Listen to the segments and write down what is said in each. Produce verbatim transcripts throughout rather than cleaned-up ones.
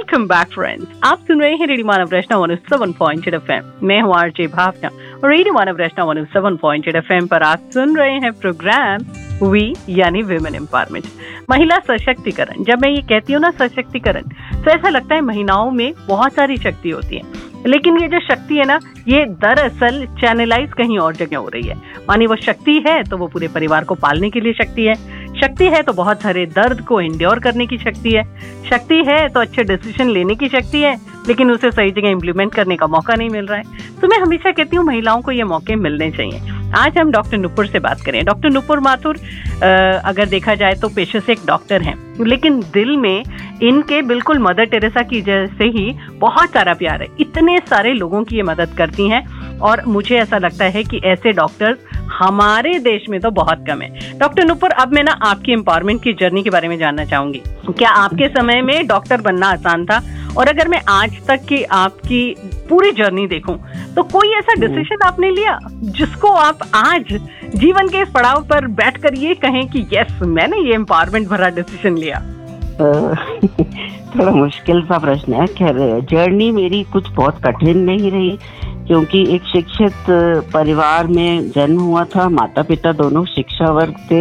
Welcome back friends, आप सुन रहे हैं रेडियो मानव रचना one O seven point eight F M. मैं हूँ आरजे भावना और रेडियो मानव रचना one O seven point eight F M पर आप सुन रहे हैं प्रोग्राम वी यानी विमेन एम्पावरमेंट, महिला सशक्तिकरण। जब मैं ये कहती हूँ ना सशक्तिकरण, तो ऐसा लगता है महिलाओं में बहुत सारी शक्ति होती है, लेकिन ये जो शक्ति है ना, ये दरअसल चैनलाइज कहीं और जगह हो रही है। मानी वो शक्ति है तो वो पूरे परिवार को पालने के लिए शक्ति है, शक्ति है तो बहुत सारे दर्द को एंड्योर करने की शक्ति है, शक्ति है तो अच्छे डिसीजन लेने की शक्ति है, लेकिन उसे सही जगह इम्प्लीमेंट करने का मौका नहीं मिल रहा है। तो मैं हमेशा कहती हूँ महिलाओं को ये मौके मिलने चाहिए। आज हम डॉक्टर नुपुर से बात करें। डॉक्टर नुपुर माथुर अगर देखा जाए तो पेशे से एक डॉक्टर हैं, लेकिन दिल में इनके बिल्कुल मदर टेरेसा की जैसे ही बहुत सारा प्यार है। इतने सारे लोगों की ये मदद करती हैं और मुझे ऐसा लगता है कि ऐसे डॉक्टर्स हमारे देश में तो बहुत कम है। डॉक्टर नुपुर, अब मैं ना आपकी एम्पावरमेंट की जर्नी के बारे में जानना चाहूंगी। क्या आपके समय में डॉक्टर बनना आसान था? और अगर मैं आज तक की आपकी पूरी जर्नी देखूं, तो कोई ऐसा डिसीजन आपने लिया जिसको आप आज जीवन के इस पड़ाव पर बैठकर ये कहें कि यस, मैंने ये एम्पावरमेंट भरा डिसीजन लिया? थोड़ा मुश्किल सा प्रश्न है। खैर, जर्नी मेरी कुछ बहुत कठिन नहीं रही, क्योंकि एक शिक्षित परिवार में जन्म हुआ था। माता पिता दोनों शिक्षा वर्ग से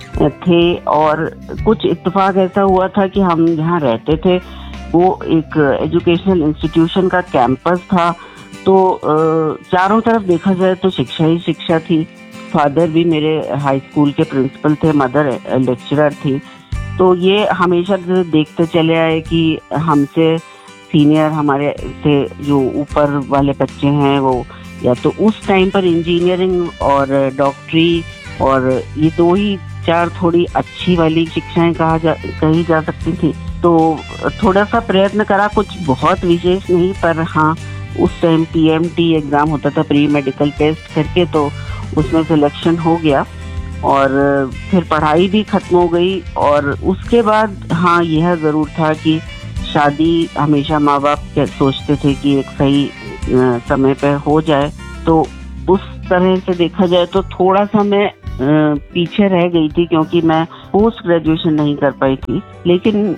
थे और कुछ इत्तेफाक ऐसा हुआ था कि हम जहाँ रहते थे वो एक एजुकेशनल इंस्टीट्यूशन का कैंपस था, तो चारों तरफ देखा जाए तो शिक्षा ही शिक्षा थी। फादर भी मेरे हाई स्कूल के प्रिंसिपल थे, मदर लेक्चरर थी। तो ये हमेशा देखते चले आए कि हमसे सीनियर, हमारे से जो ऊपर वाले बच्चे हैं, वो या तो उस टाइम पर इंजीनियरिंग और डॉक्टरी और ये दो ही चार थोड़ी अच्छी वाली शिक्षाएं कहा जा कही जा सकती थी। तो थोड़ा सा प्रयत्न करा, कुछ बहुत विशेष नहीं, पर हाँ उस time P M T exam होता था, प्री मेडिकल टेस्ट करके, तो उसमें सिलेक्शन हो गया और फिर पढ़ाई भी खत्म हो गई। और उसके बाद हाँ यह ज़रूर था कि शादी हमेशा माँ बाप सोचते थे कि एक सही समय पे हो जाए, तो उस तरह से देखा जाए तो थोड़ा सा मैं पीछे रह गई थी, क्योंकि मैं पोस्ट ग्रेजुएशन नहीं कर पाई थी। लेकिन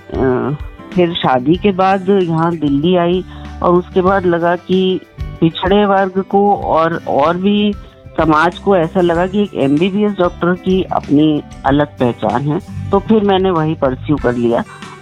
फिर शादी के बाद यहाँ दिल्ली आई और उसके बाद लगा कि पिछड़े वर्ग को और और भी समाज को ऐसा लगा कि एक M B B S doctor की अपनी अलग पहचान है। तो फिर मैंने वही परस्यू कर लिया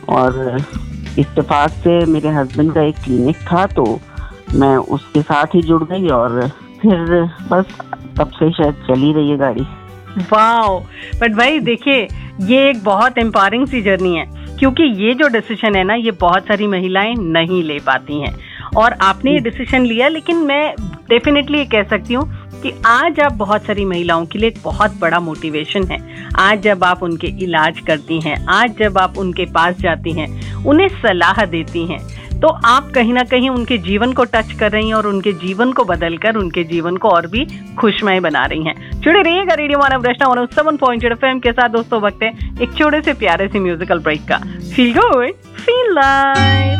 और इत्तेफाक से मेरे हस्बैंड का एक क्लिनिक था, तो मैं उसके साथ ही जुड़ गई और फिर बस तब से शायद चली रही है गाड़ी। वाओ! बट भाई देखिए, ये एक बहुत एम्पावरिंग सी जर्नी है, क्योंकि ये जो डिसीजन है ना, ये बहुत सारी महिलाएं नहीं ले पाती हैं और आपने ये डिसीजन लिया। लेकिन मैं डेफिनेटली ये कह सकती हूँ कि आज आप बहुत सारी महिलाओं के लिए एक बहुत बड़ा मोटिवेशन है। आज जब आप उनके इलाज करती हैं, आज जब आप उनके पास जाती हैं, उन्हें सलाह देती हैं, तो आप कहीं ना कहीं उनके जीवन को टच कर रही हैं और उनके जीवन को बदलकर उनके जीवन को और भी खुशमय बना रही हैं। जुड़े रहिएगा रेडियो मानव रचना one O seven point eight F M के साथ। दोस्तों, वक्त है एक छोटे से प्यारे से म्यूजिकल ब्रेक का। Feel good, feel live.